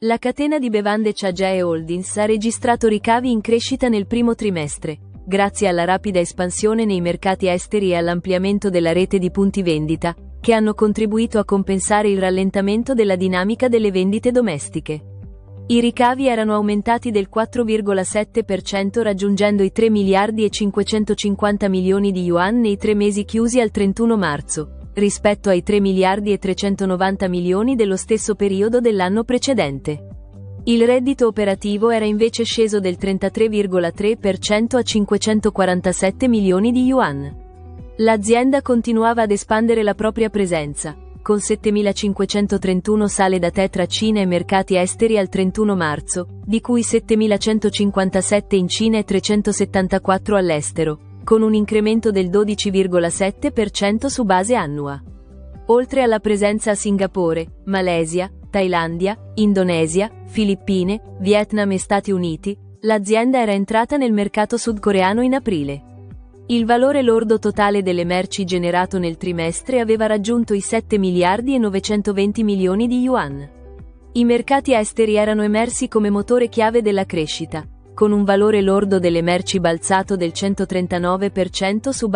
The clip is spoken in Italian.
La catena di bevande Chagea Holdings ha registrato ricavi in crescita nel primo trimestre, grazie alla rapida espansione nei mercati esteri e all'ampliamento della rete di punti vendita, che hanno contribuito a compensare il rallentamento della dinamica delle vendite domestiche. I ricavi erano aumentati del 4,7% raggiungendo i 3 miliardi e 550 milioni di yuan nei 3 mesi chiusi al 31 marzo. Rispetto ai 3 miliardi e 390 milioni dello stesso periodo dell'anno precedente. Il reddito operativo era invece sceso del 33,3% a 547 milioni di yuan. L'azienda continuava ad espandere la propria presenza, con 7.531 sale da tè tra Cina e mercati esteri al 31 marzo, di cui 7.157 in Cina e 374 all'estero, con un incremento del 12,7% su base annua. Oltre alla presenza a Singapore, Malesia, Thailandia, Indonesia, Filippine, Vietnam e Stati Uniti, l'azienda era entrata nel mercato sudcoreano in aprile. Il valore lordo totale delle merci generato nel trimestre aveva raggiunto i 7 miliardi e 920 milioni di yuan. I mercati esteri erano emersi come motore chiave della crescita, con un valore lordo delle merci balzato del 139% su